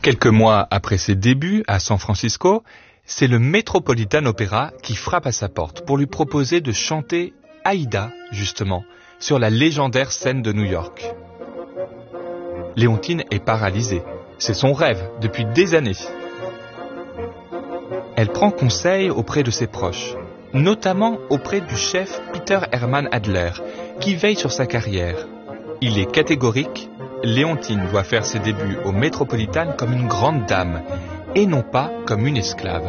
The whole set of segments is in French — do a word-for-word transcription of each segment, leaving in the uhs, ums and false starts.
Quelques mois après ses débuts à San Francisco, c'est le Metropolitan Opera qui frappe à sa porte pour lui proposer de chanter Aïda, justement, sur la légendaire scène de New York. Léontine est paralysée. C'est son rêve depuis des années. Elle prend conseil auprès de ses proches, notamment auprès du chef Peter Hermann Adler, qui veille sur sa carrière. Il est catégorique, Léontine doit faire ses débuts au Metropolitan comme une grande dame, et non pas comme une esclave.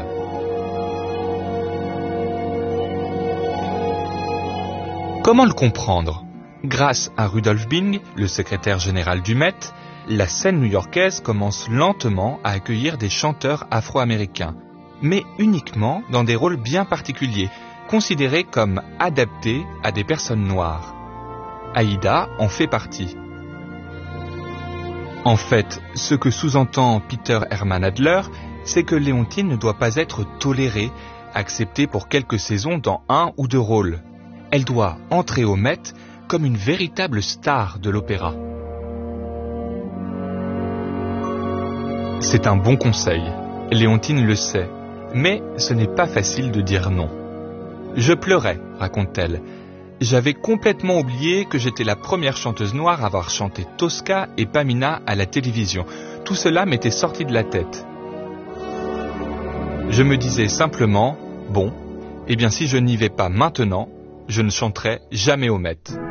Comment le comprendre ? Grâce à Rudolf Bing, le secrétaire général du Met, la scène new-yorkaise commence lentement à accueillir des chanteurs afro-américains, mais uniquement dans des rôles bien particuliers, considérés comme adaptés à des personnes noires. Aïda en fait partie. En fait, ce que sous-entend Peter Hermann Adler, c'est que Léontine ne doit pas être tolérée, acceptée pour quelques saisons dans un ou deux rôles. Elle doit entrer au Met comme une véritable star de l'opéra. C'est un bon conseil, Léontine le sait, mais ce n'est pas facile de dire non. Je pleurais, raconte-t-elle. J'avais complètement oublié que j'étais la première chanteuse noire à avoir chanté Tosca et Pamina à la télévision. Tout cela m'était sorti de la tête. Je me disais simplement, bon, eh bien si je n'y vais pas maintenant, je ne chanterai jamais au Met.